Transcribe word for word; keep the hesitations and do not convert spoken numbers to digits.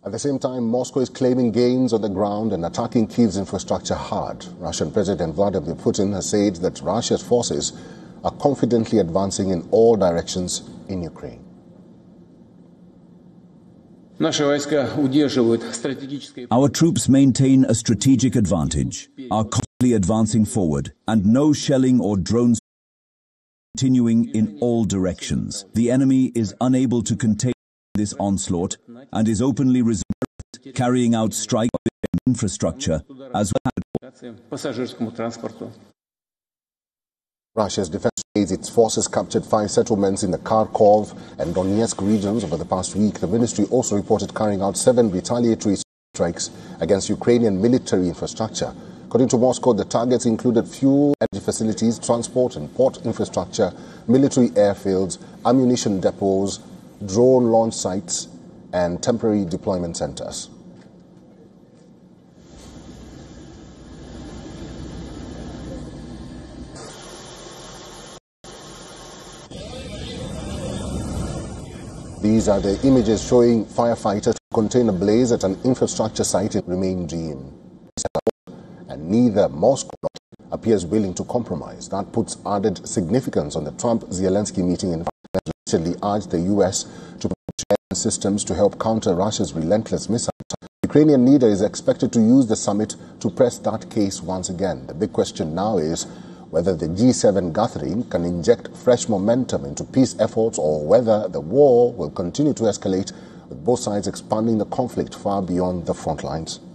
At the same time, Moscow is claiming gains on the ground and attacking Kyiv's infrastructure hard. Russian President Vladimir Putin has said that Russia's forces are confidently advancing in all directions in Ukraine. Our troops maintain a strategic advantage, are constantly advancing forward, and no shelling or drones continuing in all directions. The enemy is unable to contain this onslaught and is openly resisting, carrying out strikes on infrastructure as well. Russia's defense says its forces captured five settlements in the Kharkov and Donetsk regions over the past week. The ministry also reported carrying out seven retaliatory strikes against Ukrainian military infrastructure. According to Moscow, the targets included fuel energy facilities, transport and port infrastructure, military airfields, ammunition depots, drone launch sites, and temporary deployment centers. These are the images showing firefighters contain a blaze at an infrastructure site in remain dim. And neither Moscow nor Kyiv appears willing to compromise. That puts added significance on the Trump-Zelensky meeting in fact recently urged the U S to put systems to help counter Russia's relentless missiles. The Ukrainian leader is expected to use the summit to press that case once again. The big question now is whether the G seven gathering can inject fresh momentum into peace efforts or whether the war will continue to escalate, with both sides expanding the conflict far beyond the front lines.